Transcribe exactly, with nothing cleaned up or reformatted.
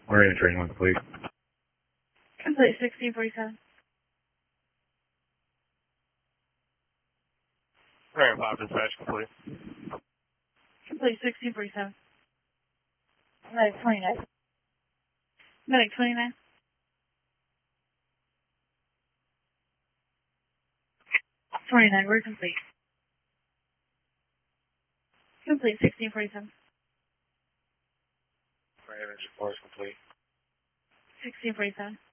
We're in training one complete. Complete sixteen forty-seven. Alright, five dispatch complete. Complete sixteen forty-seven. Medic twenty-nine. Medic twenty-nine. twenty-nine, we're complete. Complete sixteen forty-seven. Our energy force complete. sixteen forty-seven.